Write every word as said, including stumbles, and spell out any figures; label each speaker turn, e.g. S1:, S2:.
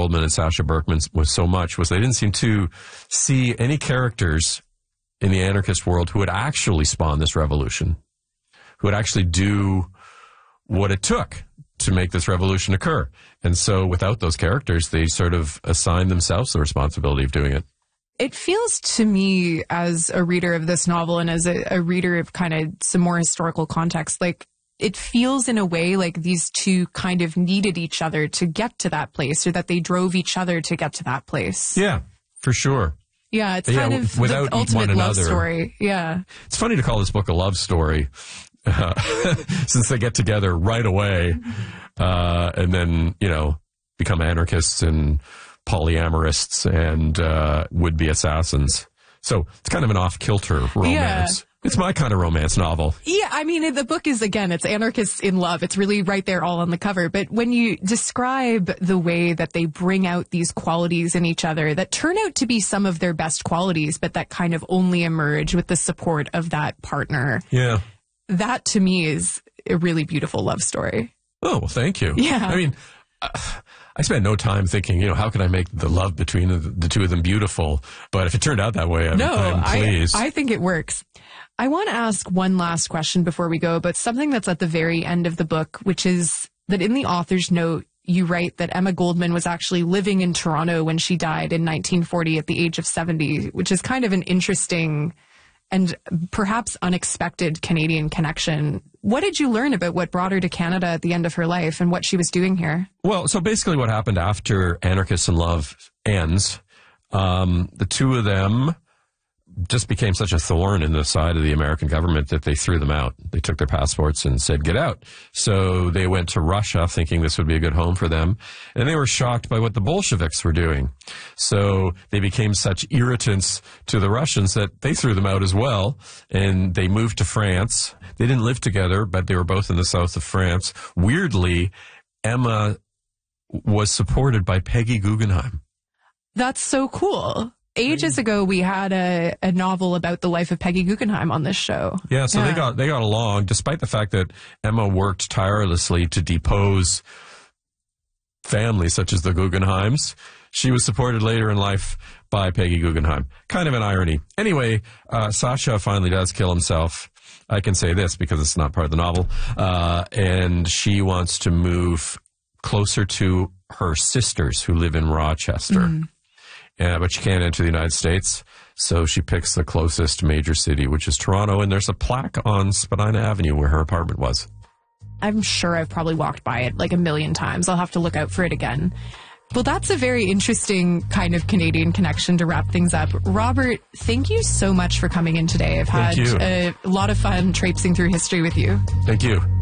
S1: Goldman and Sasha Berkman was so much was they didn't seem to see any characters in the anarchist world who would actually spawn this revolution, who would actually do what it took to make this revolution occur. And so without those characters, they sort of assigned themselves the responsibility of doing it.
S2: It feels to me, as a reader of this novel and as a, a reader of kind of some more historical context, like it feels in a way like these two kind of needed each other to get to that place, or that they drove each other to get to that place.
S1: Yeah, for sure.
S2: Yeah, it's
S1: Yeah,
S2: kind of
S1: without
S2: the ultimate
S1: one
S2: love
S1: another.
S2: story. Yeah.
S1: It's funny to call this book a love story, uh, since they get together right away, uh, and then, you know, become anarchists and polyamorists and uh, would-be assassins. So it's kind of an off-kilter romance.
S2: Yeah.
S1: It's my kind of romance novel.
S2: Yeah, I mean, the book is, again, it's anarchists in love. It's really right there all on the cover. But when you describe the way that they bring out these qualities in each other that turn out to be some of their best qualities, but that kind of only emerge with the support of that partner.
S1: Yeah.
S2: That, to me, is a really beautiful love story.
S1: Oh, well, thank you.
S2: Yeah.
S1: I mean, uh, I spent no time thinking, you know, how can I make the love between the, the two of them beautiful? But if it turned out that way, I'm,
S2: no,
S1: I'm pleased.
S2: I, I think it works. I want to ask one last question before we go, but something that's at the very end of the book, which is that in the author's note, you write that Emma Goldman was actually living in Toronto when she died in nineteen forty at the age of seventy, which is kind of an interesting and perhaps unexpected Canadian connection. What did you learn about what brought her to Canada at the end of her life and what she was doing here?
S1: Well, so basically what happened after Anarchists in Love ends, um, the two of them just became such a thorn in the side of the American government that they threw them out. They took their passports and said, get out. So they went to Russia thinking this would be a good home for them. And they were shocked by what the Bolsheviks were doing. So they became such irritants to the Russians that they threw them out as well. And they moved to France. They didn't live together, but they were both in the south of France. Weirdly, Emma was supported by Peggy Guggenheim.
S2: That's so cool. Ages ago, we had a, a novel about the life of Peggy Guggenheim on this show.
S1: Yeah, so
S2: Yeah.
S1: they got they got along, despite the fact that Emma worked tirelessly to depose families such as the Guggenheims. She was supported later in life by Peggy Guggenheim. Kind of an irony. Anyway, uh, Sasha finally does kill himself. I can say this because it's not part of the novel. Uh, and she wants to move closer to her sisters who live in Rochester.
S2: Mm.
S1: Uh, but she can't enter the United States, so she picks the closest major city, which is Toronto, and there's a plaque on Spadina Avenue where her apartment was.
S2: I'm sure I've probably walked by it like a million times. I'll have to look out for it again. Well, that's a very interesting kind of Canadian connection to wrap things up. Robert, thank you so much for coming in today. I've had
S1: Thank you.
S2: a lot of fun traipsing through history with you.
S1: Thank you.